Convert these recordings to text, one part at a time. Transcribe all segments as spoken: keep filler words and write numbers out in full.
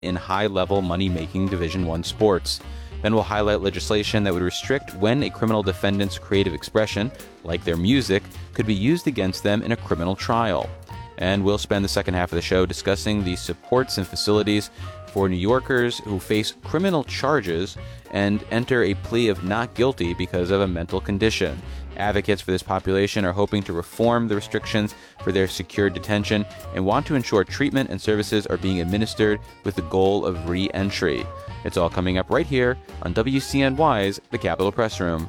in high-level money-making Division One sports. Ben will highlight legislation that would restrict when a criminal defendant's creative expression, like their music, could be used against them in a criminal trial. And we'll spend the second half of the show discussing the supports and facilities for New Yorkers who face criminal charges and enter a plea of not guilty because of a mental condition. Advocates for this population are hoping to reform the restrictions for their secure detention and want to ensure treatment and services are being administered with the goal of re-entry. It's all coming up right here on W C N Y's The Capitol Press Room.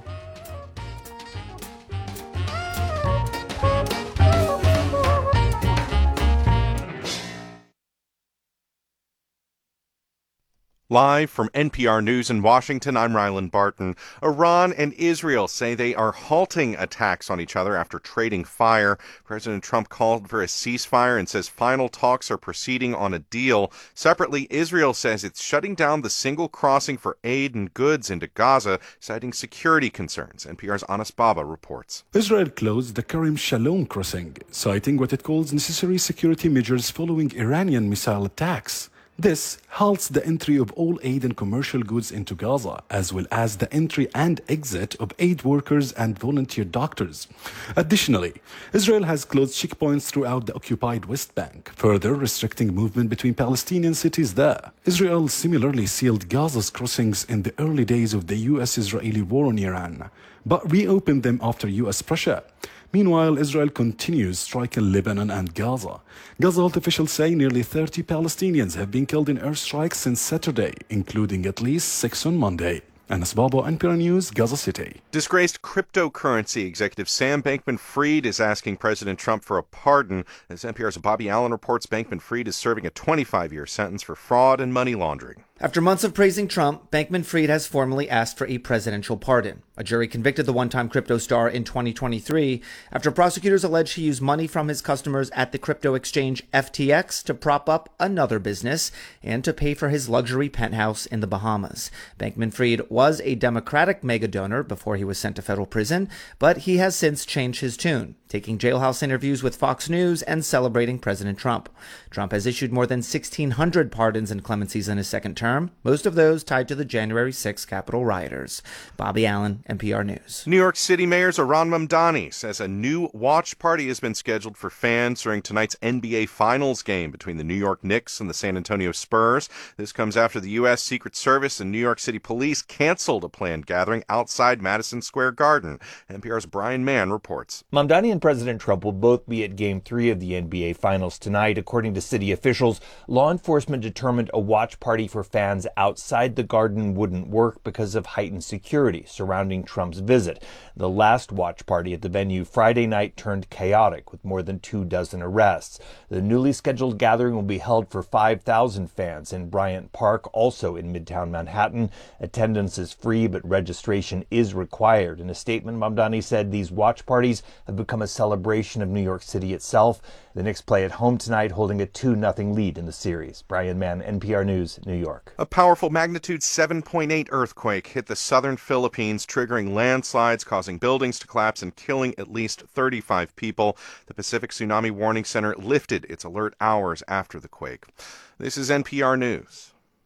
Live from N P R News in Washington, I'm Ryland Barton. Iran and Israel say they are halting attacks on each other after trading fire. President Trump called for a ceasefire and says final talks are proceeding on a deal. Separately, Israel says it's shutting down the single crossing for aid and goods into Gaza, citing security concerns. N P R's Anas Baba reports. Israel closed the Kerem Shalom crossing, citing what it calls necessary security measures following Iranian missile attacks. This halts the entry of all aid and commercial goods into Gaza, as well as the entry and exit of aid workers and volunteer doctors. Additionally, Israel has closed checkpoints throughout the occupied West Bank, further restricting movement between Palestinian cities there. Israel similarly sealed Gaza's crossings in the early days of the U S-Israeli war on Iran, but reopened them after U S pressure. Meanwhile, Israel continues striking Lebanon and Gaza. Gaza health officials say nearly thirty Palestinians have been killed in airstrikes since Saturday, including at least six on Monday. Anas Baba, N P R News, Gaza City. Disgraced cryptocurrency executive Sam Bankman-Fried is asking President Trump for a pardon. As N P R's Bobby Allen reports, Bankman-Fried is serving a twenty-five year sentence for fraud and money laundering. After months of praising Trump, Bankman-Fried has formally asked for a presidential pardon. A jury convicted the one-time crypto star in twenty twenty-three after prosecutors alleged he used money from his customers at the crypto exchange F T X to prop up another business and to pay for his luxury penthouse in the Bahamas. Bankman-Fried was a Democratic mega donor before he was sent to federal prison, but he has since changed his tune, taking jailhouse interviews with Fox News and celebrating President Trump. Trump has issued more than sixteen hundred pardons and clemencies in his second term, most of those tied to the January sixth Capitol rioters. Bobby Allen, N P R News. New York City Mayor Zohran Mamdani says a new watch party has been scheduled for fans during tonight's N B A Finals game between the New York Knicks and the San Antonio Spurs. This comes after the U S Secret Service and New York City Police canceled a planned gathering outside Madison Square Garden. N P R's Brian Mann reports. Mamdani and President Trump will both be at Game three of the N B A Finals tonight. According to city officials, law enforcement determined a watch party for fans outside the Garden wouldn't work because of heightened security surrounding Trump's visit. The last watch party at the venue Friday night turned chaotic with more than two dozen arrests. The newly scheduled gathering will be held for five thousand fans in Bryant Park, also in Midtown Manhattan. Attendance is free, but registration is required. In a statement, Mamdani said these watch parties have become a celebration of New York City itself. The Knicks play at home tonight, holding a two nothing lead in the series. Brian Mann, N P R News, New York. A powerful magnitude seven point eight earthquake hit the southern Philippines, triggering landslides, causing buildings to collapse and killing at least thirty-five people. The Pacific Tsunami Warning Center lifted its alert hours after the quake. This is N P R News.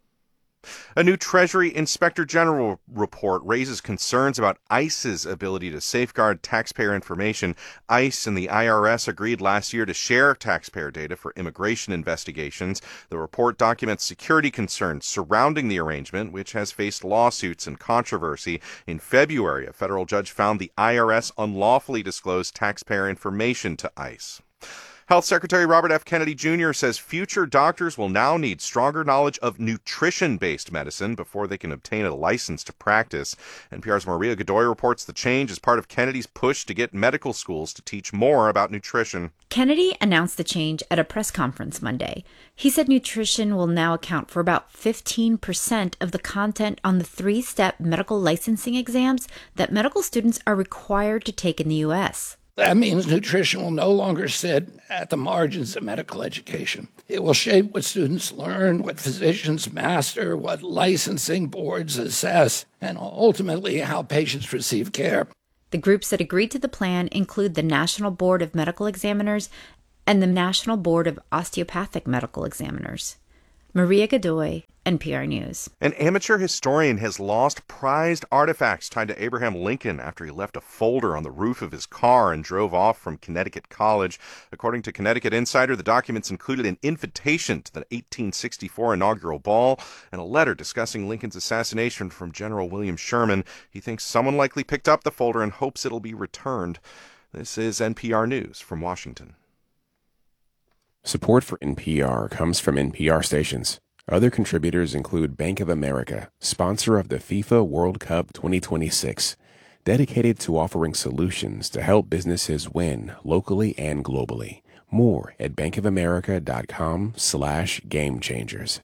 A new Treasury Inspector General report raises concerns about ICE's ability to safeguard taxpayer information. ICE and the I R S agreed last year to share taxpayer data for immigration investigations. The report documents security concerns surrounding the arrangement, which has faced lawsuits and controversy. In February, a federal judge found the I R S unlawfully disclosed taxpayer information to ICE. Health Secretary Robert F. Kennedy Junior says future doctors will now need stronger knowledge of nutrition-based medicine before they can obtain a license to practice. N P R's Maria Godoy reports the change is part of Kennedy's push to get medical schools to teach more about nutrition. Kennedy announced the change at a press conference Monday. He said nutrition will now account for about fifteen percent of the content on the three-step medical licensing exams that medical students are required to take in the U S That means nutrition will no longer sit at the margins of medical education. It will shape what students learn, what physicians master, what licensing boards assess, and ultimately how patients receive care. The groups that agreed to the plan include the National Board of Medical Examiners and the National Board of Osteopathic Medical Examiners. Maria Godoy, N P R News. An amateur historian has lost prized artifacts tied to Abraham Lincoln after he left a folder on the roof of his car and drove off from Connecticut College. According to Connecticut Insider, the documents included an invitation to the eighteen sixty-four inaugural ball and a letter discussing Lincoln's assassination from General William Sherman. He thinks someone likely picked up the folder and hopes it'll be returned. This is N P R News from Washington. Support for N P R comes from N P R stations. Other contributors include Bank of America, sponsor of the FIFA World Cup twenty twenty-six, dedicated to offering solutions to help businesses win locally and globally. More at bankofamerica.com slash game changers.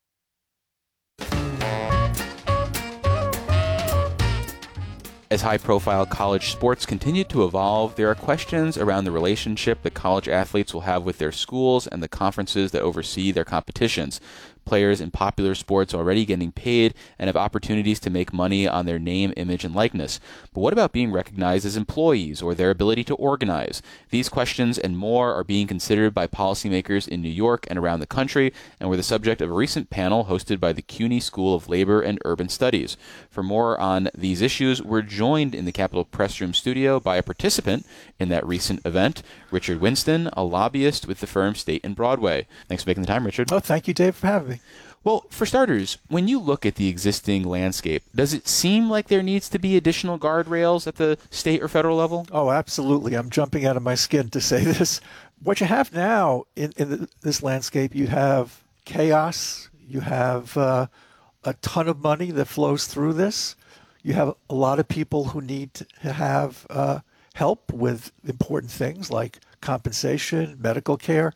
As high-profile college sports continue to evolve, there are questions around the relationship that college athletes will have with their schools and the conferences that oversee their competitions. Players in popular sports are already getting paid and have opportunities to make money on their name, image, and likeness. But what about being recognized as employees or their ability to organize? These questions and more are being considered by policymakers in New York and around the country and were the subject of a recent panel hosted by the CUNY School of Labor and Urban Studies. For more on these issues, we're joined in the Capitol Press Room studio by a participant in that recent event, Richard Winston, a lobbyist with the firm State and Broadway. Thanks for making the time, Richard. Oh, thank you, Dave, for having me. Well, for starters, when you look at the existing landscape, does it seem like there needs to be additional guardrails at the state or federal level? Oh, absolutely. I'm jumping out of my skin to say this. What you have now in, in the, this landscape, you have chaos. You have uh, a ton of money that flows through this. You have a lot of people who need to have uh, help with important things like compensation, medical care.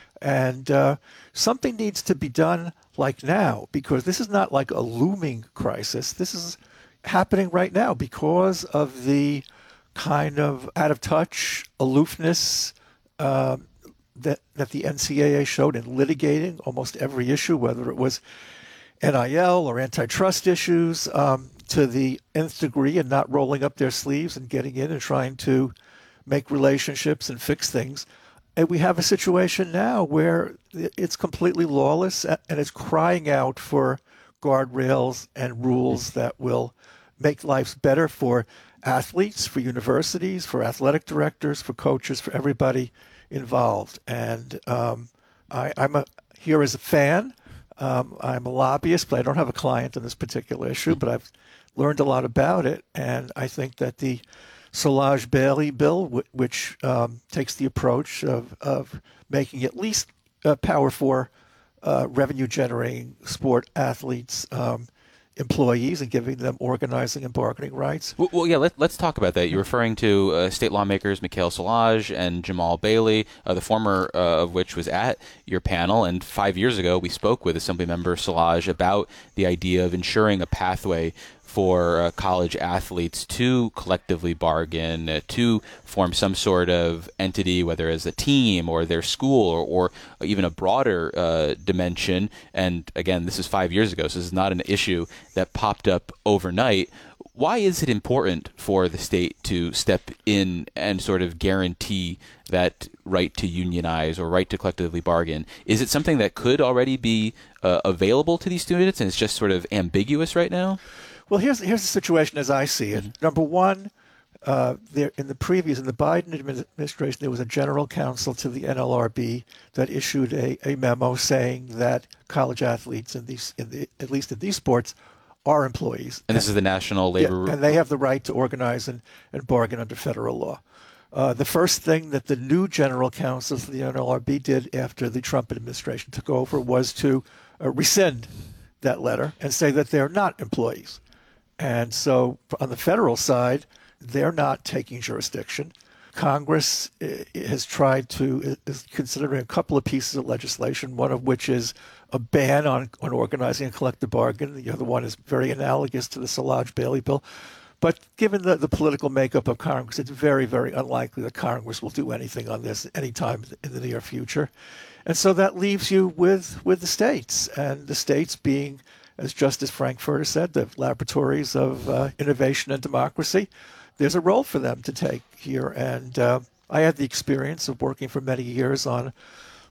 And uh, something needs to be done like now, because this is not like a looming crisis. This is happening right now because of the kind of out of touch aloofness uh, that, that the N C double A showed in litigating almost every issue, whether it was N I L or antitrust issues, um, to the nth degree, and not rolling up their sleeves and getting in and trying to make relationships and fix things. And we have a situation now where it's completely lawless and it's crying out for guardrails and rules that will make lives better for athletes, for universities, for athletic directors, for coaches, for everybody involved. And um, I, I'm a, here as a fan. Um, I'm a lobbyist, but I don't have a client on this particular issue, but I've learned a lot about it. And I think that the Szilagyi-Bailey bill, which um, takes the approach of, of making at least uh, Power Four uh, revenue-generating sport athletes um, employees and giving them organizing and bargaining rights. Well, well yeah, let, let's talk about that. You're referring to uh, state lawmakers Mikhail Szilagyi and Jamal Bailey, uh, the former uh, of which was at your panel. And five years ago, we spoke with Assemblymember Szilagyi about the idea of ensuring a pathway for uh, college athletes to collectively bargain, uh, to form some sort of entity, whether as a team or their school or, or even a broader uh, dimension. And again, this is five years ago, so this is not an issue that popped up overnight. Why is it important for the state to step in and sort of guarantee that right to unionize or right to collectively bargain? Is it something that could already be uh, available to these students and it's just sort of ambiguous right now? Well, here's here's the situation as I see it. Mm-hmm. Number one, uh, there in the previous, in the Biden administration, there was a general counsel to the N L R B that issued a, a memo saying that college athletes in these, in the, at least in these sports, are employees. And this is the National Labor... Yeah, and they have the right to organize and, and bargain under federal law. Uh, the first thing that the new general counsel of the N L R B did after the Trump administration took over was to uh, rescind that letter and say that they're not employees. And so on the federal side, they're not taking jurisdiction. Congress has tried to, is considering a couple of pieces of legislation, one of which is a ban on, on organizing and collective bargaining. The other one is very analogous to the Szilagyi-Bailey bill. But given the, the political makeup of Congress, it's very, very unlikely that Congress will do anything on this anytime in the near future. And so that leaves you with, with the states, and the states being, as Justice Frankfurter said, the laboratories of uh, innovation and democracy. There's a role for them to take here. And uh, I had the experience of working for many years on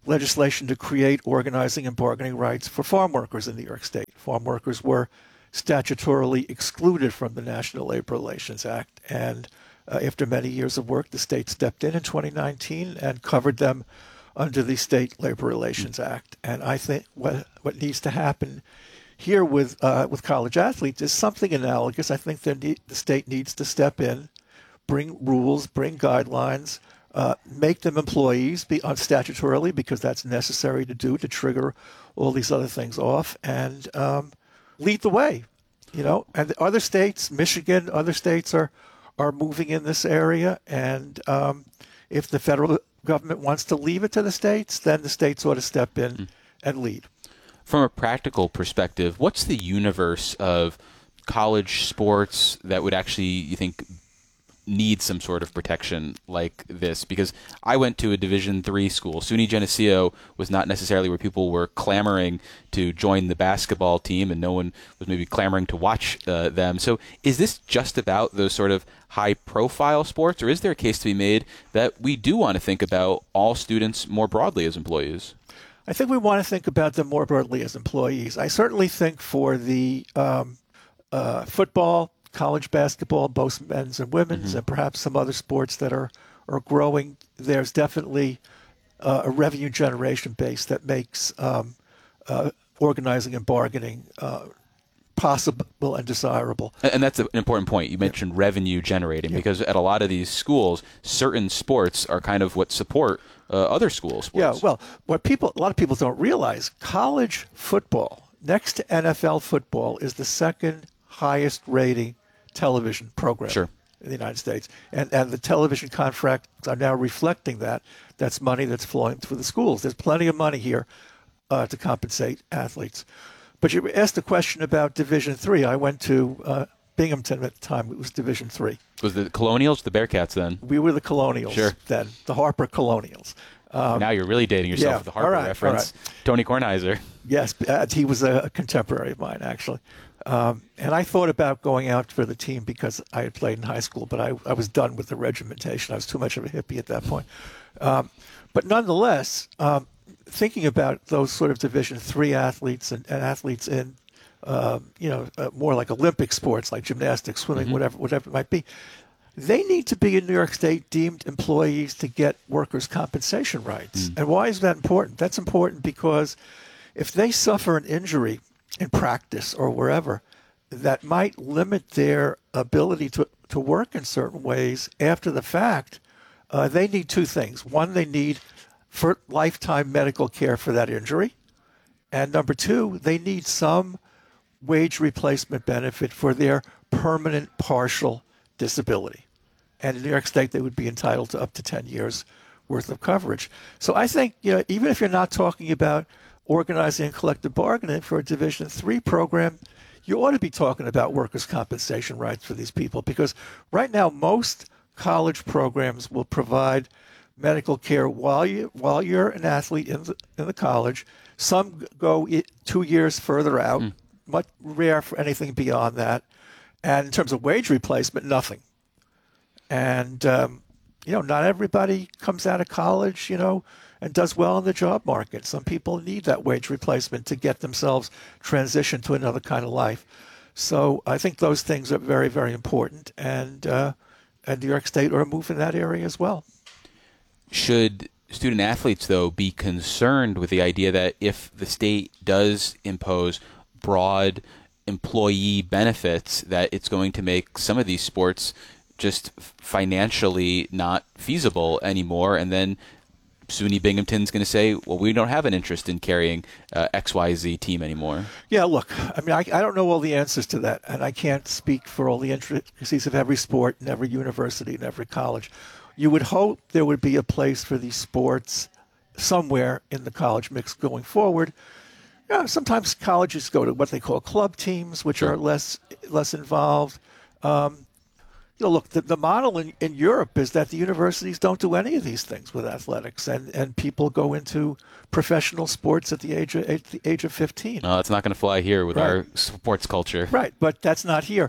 legislation to create organizing and bargaining rights for farm workers in New York State. Farm workers were statutorily excluded from the National Labor Relations Act, and uh, after many years of work, the state stepped in in twenty nineteen and covered them under the State Labor Relations Act. And I think what what needs to happen here with uh, with college athletes is something analogous. I think need, the state needs to step in, bring rules, bring guidelines, uh, make them employees be on statutorily, because that's necessary to do to trigger all these other things off, and um, lead the way. You know, and the other states, Michigan, other states are are moving in this area, and um, if the federal government wants to leave it to the states, then the states ought to step in mm. and lead. From a practical perspective, what's the universe of college sports that would actually, you think, need some sort of protection like this? Because I went to a Division three school. SUNY Geneseo was not necessarily where people were clamoring to join the basketball team, and no one was maybe clamoring to watch uh, them. So is this just about those sort of high-profile sports, or is there a case to be made that we do want to think about all students more broadly as employees? I think we want to think about them more broadly as employees. I certainly think for the um, uh, football, college basketball, both men's and women's, mm-hmm. and perhaps some other sports that are, are growing, there's definitely uh, a revenue generation base that makes um, uh, organizing and bargaining uh, possible and desirable. And that's an important point. You mentioned yeah. revenue generating, yeah. because at a lot of these schools, certain sports are kind of what support uh, other school sports. Yeah, well, what people, a lot of people don't realize, college football, next to N F L football, is the second highest rating television program sure. in the United States. And and the television contracts are now reflecting that. That's money that's flowing through the schools. There's plenty of money here uh, to compensate athletes. But you asked a question about Division Three. I went to uh, Binghamton at the time. It was Division Three. Was the Colonials the Bearcats then? We were the Colonials sure. then, the Harper Colonials. Um, now you're really dating yourself yeah, with the Harper right, reference. Right. Tony Kornheiser. Yes, uh, he was a contemporary of mine, actually. Um, and I thought about going out for the team because I had played in high school, but I, I was done with the regimentation. I was too much of a hippie at that point. Um, but nonetheless, um, thinking about those sort of Division three athletes and, and athletes in, uh, you know, uh, more like Olympic sports like gymnastics, swimming, mm-hmm. whatever, whatever it might be, they need to be in New York State deemed employees to get workers' compensation rights. Mm. And why is that important? That's important because if they suffer an injury in practice or wherever, that might limit their ability to, to work in certain ways after the fact, uh, they need two things. One, they need for lifetime medical care for that injury. And number two, they need some wage replacement benefit for their permanent partial disability. And in New York State, they would be entitled to up to ten years worth of coverage. So I think, you know, even if you're not talking about organizing and collective bargaining for a Division three program, you ought to be talking about workers' compensation rights for these people, because right now most college programs will provide medical care while you while you're an athlete in the, in the college. Some go two years further out, mm. much rare for anything beyond that. And in terms of wage replacement, nothing. And um, you know, not everybody comes out of college, you know, and does well in the job market. Some people need that wage replacement to get themselves transitioned to another kind of life. So I think those things are very, very important. And, uh, and New York State ought to move in that area as well. Should student athletes, though, be concerned with the idea that if the state does impose broad employee benefits, that it's going to make some of these sports just financially not feasible anymore, and then SUNY Binghamton's going to say, well, we don't have an interest in carrying uh, X Y Z team anymore? Yeah, look, I mean, I, I don't know all the answers to that, and I can't speak for all the intricacies of every sport and every university and every college. You would hope there would be a place for these sports somewhere in the college mix going forward. You know, sometimes colleges go to what they call club teams, which sure. are less less involved. Um, You know, look, the, the model in, in Europe is that the universities don't do any of these things with athletics, and, and people go into professional sports at the age of, at the age of fifteen. No, it's not going to fly here with right. our sports culture. Right, but that's not here.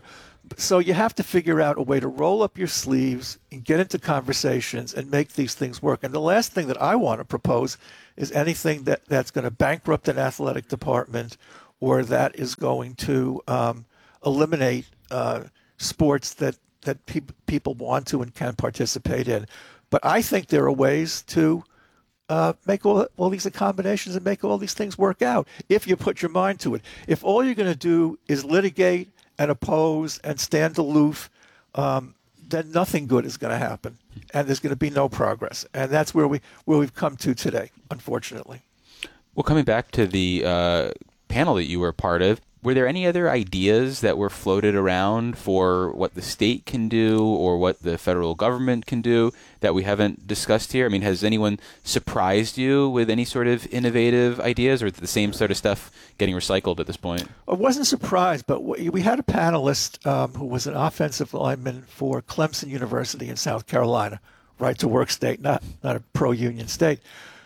So you have to figure out a way to roll up your sleeves and get into conversations and make these things work. And the last thing that I want to propose is anything that, that's going to bankrupt an athletic department or that is going to um, eliminate uh, sports that, that pe- people want to and can participate in. But I think there are ways to uh, make all, all these accommodations and make all these things work out if you put your mind to it. If all you're going to do is litigate and oppose and stand aloof, um, then nothing good is going to happen, and there's going to be no progress. And that's where we where we've come to today, unfortunately. Well, coming back to the uh, panel that you were part of, were there any other ideas that were floated around for what the state can do or what the federal government can do that we haven't discussed here? I mean, has anyone surprised you with any sort of innovative ideas, or is it the same sort of stuff getting recycled at this point? I wasn't surprised, but we had a panelist um, who was an offensive lineman for Clemson University in South Carolina, right-to-work state, not, not a pro-union state.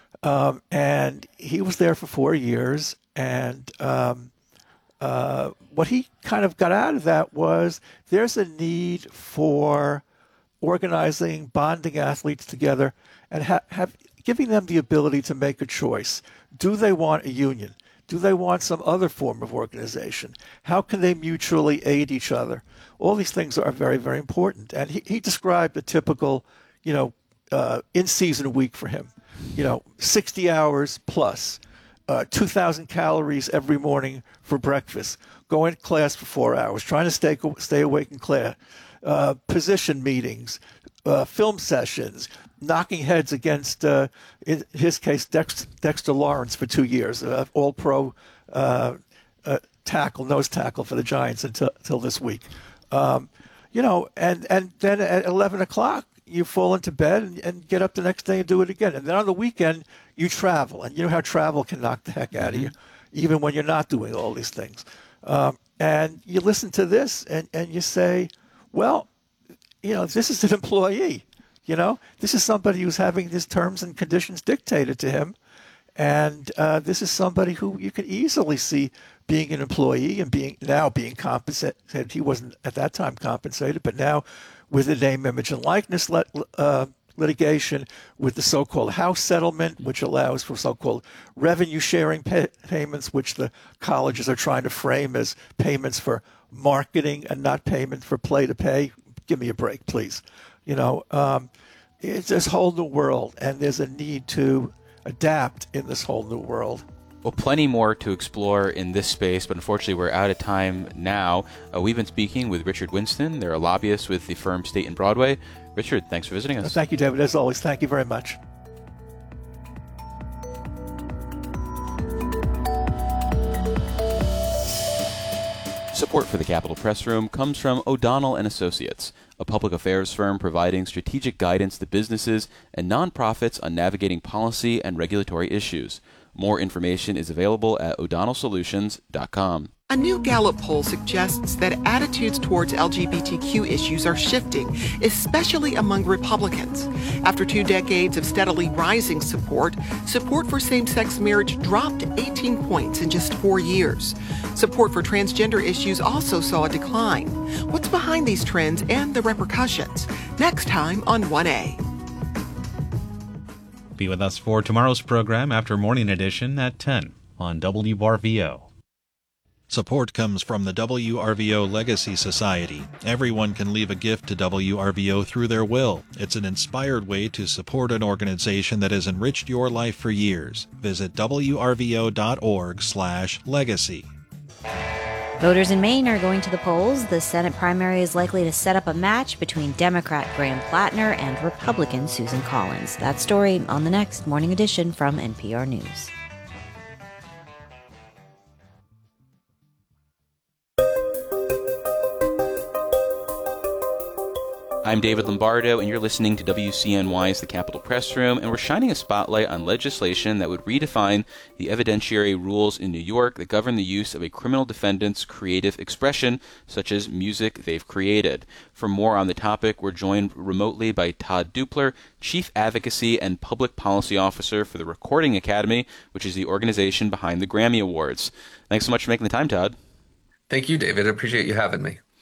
Um, and he was there for four years, and um, Uh, what he kind of got out of that was there's a need for organizing, bonding athletes together, and ha- have giving them the ability to make a choice. Do they want a union? Do they want some other form of organization? How can they mutually aid each other? All these things are very, very important. And he, he described a typical, you know, uh, in-season week for him. You know, sixty hours plus. Uh, two thousand calories every morning for breakfast, going to class for four hours, trying to stay stay awake in class, uh, position meetings, uh, film sessions, knocking heads against, uh, in his case, Dex, Dexter Lawrence for two years, uh, all-pro uh, uh, tackle, nose tackle for the Giants until, until this week. Um, you know, and, and then at eleven o'clock, you fall into bed and, and get up the next day and do it again. And then on the weekend, you travel. And you know how travel can knock the heck out of you, even when you're not doing all these things. Um, and you listen to this and, and you say, well, you know, this is an employee. You know, this is somebody who's having his terms and conditions dictated to him. And uh, this is somebody who you can easily see being an employee and being now being compensated. He wasn't at that time compensated, but now with the name, image, and likeness lit, uh, litigation, with the so-called house settlement, which allows for so-called revenue-sharing pay- payments, which the colleges are trying to frame as payments for marketing and not payment for play-to-pay. Give me a break, please. You know, um, it's this whole new world, and there's a need to adapt in this whole new world. Well, plenty more to explore in this space, but unfortunately we're out of time now. Uh, we've been speaking with Richard Winston. They're a lobbyist with the firm State and Broadway. Richard, thanks for visiting us. Thank you, David. As always, thank you very much. Support for the Capitol Press Room comes from O'Donnell and Associates, a public affairs firm providing strategic guidance to businesses and nonprofits on navigating policy and regulatory issues. More information is available at o'donnell solutions dot com. A new Gallup poll suggests that attitudes towards L G B T Q issues are shifting, especially among Republicans. After two decades of steadily rising support, support for same-sex marriage dropped eighteen points in just four years. Support for transgender issues also saw a decline. What's behind these trends and the repercussions? Next time on one A. Be with us for tomorrow's program after Morning Edition at ten on W R V O. Support comes from the W R V O Legacy Society. Everyone can leave a gift to W R V O through their will. It's an inspired way to support an organization that has enriched your life for years. Visit W R V O dot org slash legacy. Voters in Maine are going to the polls. The Senate primary is likely to set up a match between Democrat Graham Plattner and Republican Susan Collins. That story on the next Morning Edition from N P R News. I'm David Lombardo, and you're listening to W C N Y's The Capitol Press Room, and we're shining a spotlight on legislation that would redefine the evidentiary rules in New York that govern the use of a criminal defendant's creative expression, such as music they've created. For more on the topic, we're joined remotely by Todd Dupler, Chief Advocacy and Public Policy Officer for the Recording Academy, which is the organization behind the Grammy Awards. Thanks so much for making the time, Todd. Thank you, David. I appreciate you having me.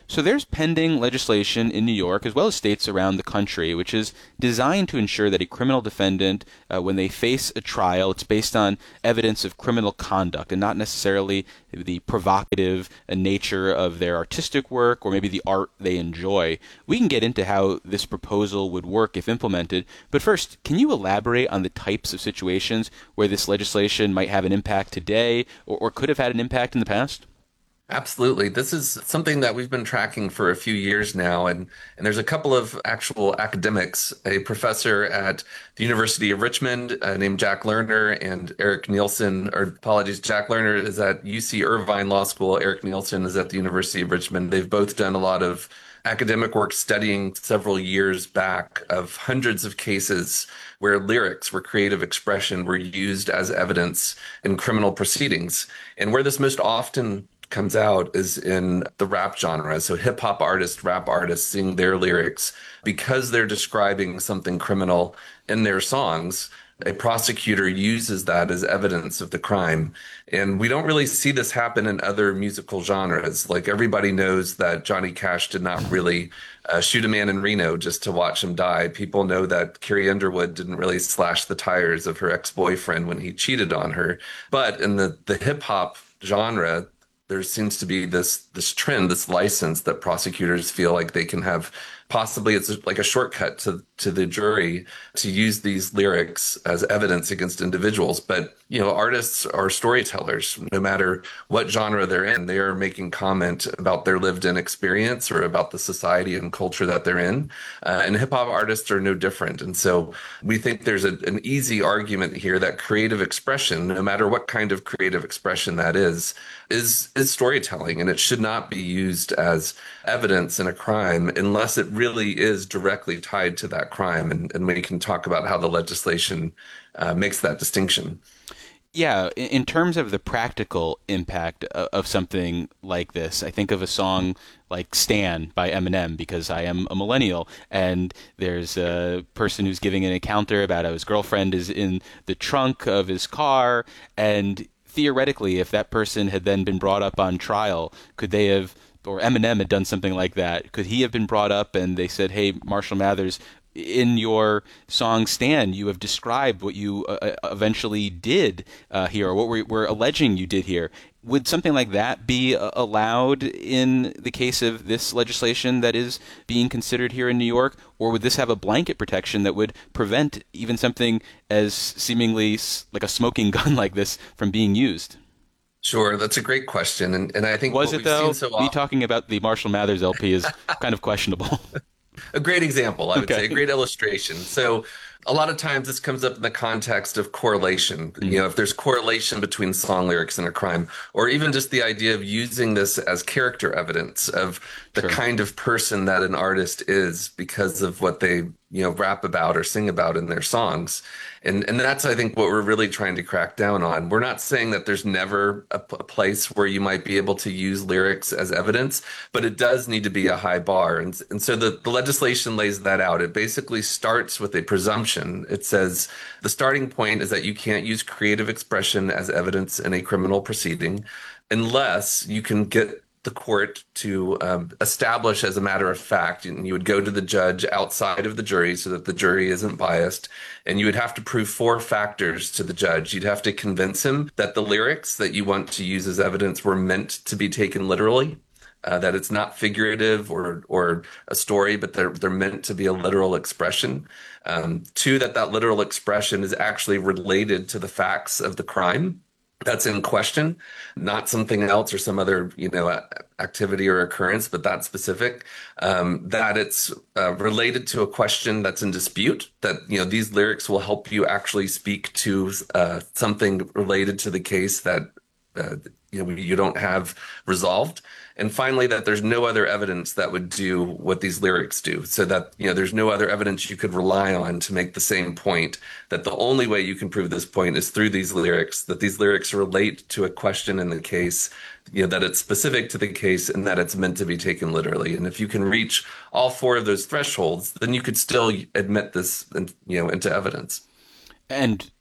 So there's pending legislation in New York, as well as states around the country, which is designed to ensure that a criminal defendant, uh, when they face a trial, it's based on evidence of criminal conduct and not necessarily the provocative nature of their artistic work or maybe the art they enjoy. We can get into how this proposal would work if implemented, but first, can you elaborate on the types of situations where this legislation might have an impact today or, or could have had an impact in the past? Absolutely. This is something that we've been tracking for a few years now. And, and there's a couple of actual academics, a professor at the University of Richmond uh, named Jack Lerner and Eric Nielsen, or apologies, Jack Lerner is at U C Irvine Law School. Eric Nielsen is at the University of Richmond. They've both done a lot of academic work studying several years back of hundreds of cases where lyrics were creative expression were used as evidence in criminal proceedings. And where this most often comes out is in the rap genre. So hip hop artists, rap artists sing their lyrics because they're describing something criminal in their songs. A prosecutor uses that as evidence of the crime. And we don't really see this happen in other musical genres. Like everybody knows that Johnny Cash did not really uh, shoot a man in Reno just to watch him die. People know that Carrie Underwood didn't really slash the tires of her ex-boyfriend when he cheated on her. But in the, the hip hop genre, there seems to be this this trend, this license that prosecutors feel like they can have. Possibly it's like a shortcut to to the jury to use these lyrics as evidence against individuals. But, you know, artists are storytellers. No matter what genre they're in, they are making comment about their lived in experience or about the society and culture that they're in. Uh, and hip hop artists are no different. And so we think there's a, an easy argument here that creative expression, no matter what kind of creative expression that is, is, is storytelling. And it should not be used as evidence in a crime unless it really is directly tied to that crime. And, and we can talk about how the legislation uh, makes that distinction. Yeah, in terms of the practical impact of something like this, I think of a song like Stan by Eminem because I am a millennial, and there's a person who's giving an encounter about how his girlfriend is in the trunk of his car, and theoretically, if that person had then been brought up on trial, could they have, or Eminem had done something like that, could he have been brought up and they said, hey, Marshall Mathers, in your song Stan, you have described what you uh, eventually did uh, here, or what we're, we're alleging you did here. Would something like that be uh, allowed in the case of this legislation that is being considered here in New York? Or would this have a blanket protection that would prevent even something as seemingly like a smoking gun like this from being used? Sure, that's a great question. And, and I think was it, though? So often... Me talking about the Marshall Mathers L P is kind of questionable. A great example, I would okay. say, a great illustration. So a lot of times this comes up in the context of correlation. Mm-hmm. You know, if there's correlation between song lyrics and a crime, or even just the idea of using this as character evidence of the sure. kind of person that an artist is because of what they, you know, rap about or sing about in their songs. And and that's, I think, what we're really trying to crack down on. We're not saying that there's never a, a place where you might be able to use lyrics as evidence, but it does need to be a high bar. And, and so the, the legislation lays that out. It basically starts with a presumption. It says the starting point is that you can't use creative expression as evidence in a criminal proceeding unless you can get the court to um, establish as a matter of fact, and you would go to the judge outside of the jury so that the jury isn't biased, and you would have to prove four factors to the judge. You'd have to convince him that the lyrics that you want to use as evidence were meant to be taken literally, uh, that it's not figurative or or a story, but they're they're meant to be a literal expression. Um, two, that that literal expression is actually related to the facts of the crime that's in question, not something else or some other, you know, activity or occurrence, but that specific, um, that it's uh, related to a question that's in dispute, that, you know, these lyrics will help you actually speak to uh, something related to the case that, uh, you know, you don't have resolved. And finally, that there's no other evidence that would do what these lyrics do, so that, you know, there's no other evidence you could rely on to make the same point, that the only way you can prove this point is through these lyrics, that these lyrics relate to a question in the case, you know, that it's specific to the case and that it's meant to be taken literally. And if you can reach all four of those thresholds, then you could still admit this, you know, into evidence. And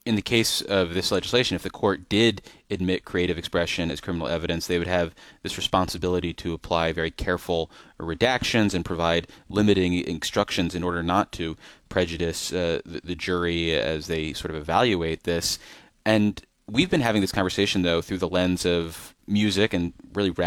in the case of this legislation, if the court did admit creative expression as criminal evidence, they would have this responsibility to apply very careful redactions and provide limiting instructions in order not to prejudice uh, the, the jury as they sort of evaluate this. And we've been having this conversation, though, through the lens of music and really rap